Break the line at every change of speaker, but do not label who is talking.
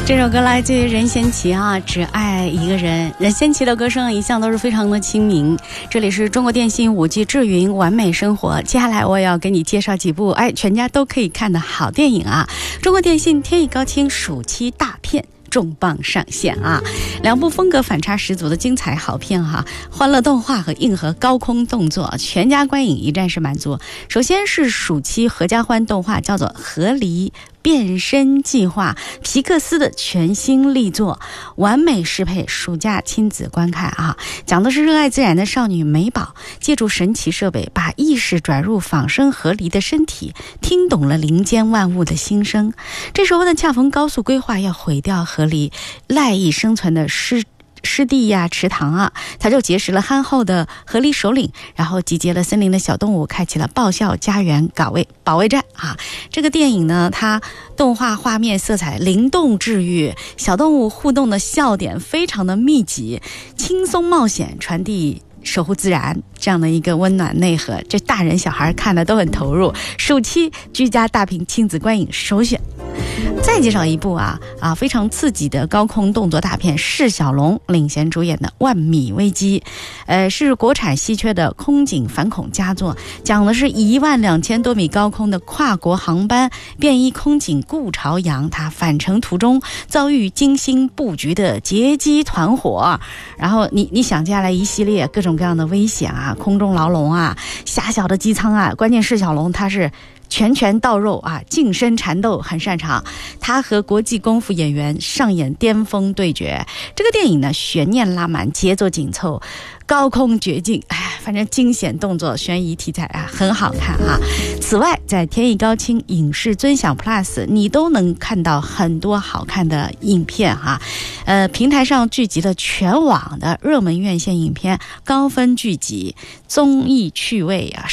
这首歌来自于任贤齐啊，只爱一个人。任贤齐的歌声一向都是非常的亲民。这里是中国电信5G 智云完美生活，接下来我也要给你介绍几部全家都可以看的好电影啊。中国电信天意高清暑期大片重磅上线啊！2部风格反差十足的精彩好片哈，欢乐动画和硬核高空动作，全家观影一站式满足。首先是暑期合家欢动画，叫做《河狸变身计划》，皮克斯的全新力作，完美适配暑假亲子观看啊！讲的是热爱自然的少女美宝，借助神奇设备，把意识转入仿生河狸的身体，听懂了林间万物的心声。这时候呢，恰逢高速规划要毁掉河狸赖以生存的湿地呀、池塘啊，他就结识了憨厚的河狸首领，然后集结了森林的小动物，开启了爆笑家园保卫战啊！这个电影呢，它动画画面色彩灵动治愈，小动物互动的笑点非常的密集，轻松冒险，传递守护自然这样的一个温暖内核，这大人小孩看的都很投入。暑期居家大屏亲子观影首选。再介绍一部非常刺激的高空动作大片，释小龙领衔主演的《万米危机》，是国产稀缺的空警反恐佳作，讲的是12000多米高空的跨国航班，便衣空警顾朝阳他返程途中遭遇精心布局的劫机团伙，然后你想接下来一系列各种各样的危险啊，空中牢笼啊，狭小的机舱啊，关键释小龙他是拳拳到肉啊，近身缠斗很擅长，他和国际功夫演员上演巅峰对决。这个电影呢，悬念拉满，节奏紧凑，高空绝境，反正惊险动作悬疑题材很好看啊。此外，在天意高清影视尊享 Plus 你都能看到很多好看的影片哈。平台上聚集了全网的热门院线影片，高分聚集，综艺趣味啊，